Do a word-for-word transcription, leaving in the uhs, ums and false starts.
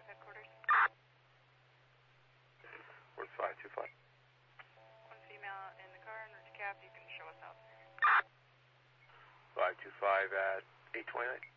five headquarters. Where's five two five? One female in the car, en route to cab. You can show us out. five two five at eight twenty-nine.